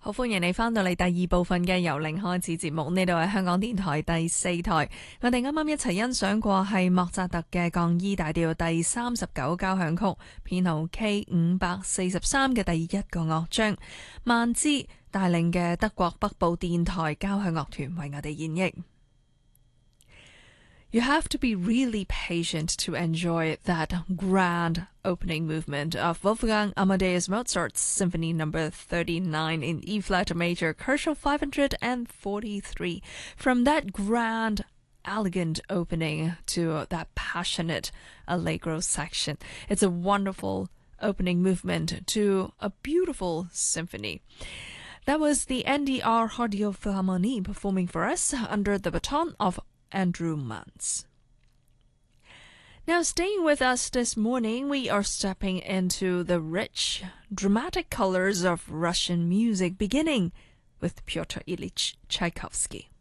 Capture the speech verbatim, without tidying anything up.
好歡迎你返到嚟第二部分嘅由零開始節目，呢度係香港電台第四台。我哋啱啱一齊欣賞過係莫扎特嘅降 E 大調第三十九交響曲，編號 K 五百四十三嘅第一個樂章，曼茲帶領嘅德國北部電台交響樂團為我哋演繹。You have to be really patient to enjoy that grand opening movement of Wolfgang Amadeus Mozart's Symphony Number thirty-nine in E flat major, Koszul five hundred forty-three. From that grand, elegant opening to that passionate allegro section, it's a wonderful opening movement to a beautiful symphony. That was the N D R Radiophilharmonie performing for us under the baton of Andrew Mantz. Now, staying with us this morning, we are stepping into the rich, dramatic colors of Russian music, beginning with Pyotr Ilyich Tchaikovsky.